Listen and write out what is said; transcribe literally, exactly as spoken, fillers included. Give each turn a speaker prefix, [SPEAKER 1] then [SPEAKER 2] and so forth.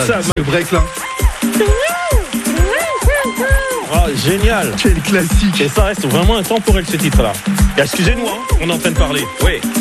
[SPEAKER 1] ça,
[SPEAKER 2] le break là.
[SPEAKER 1] Oh, génial.
[SPEAKER 2] Quel classique.
[SPEAKER 1] Et ça reste vraiment intemporel ce titre-là. Et excusez-nous, hein, on est en train de parler. Oui.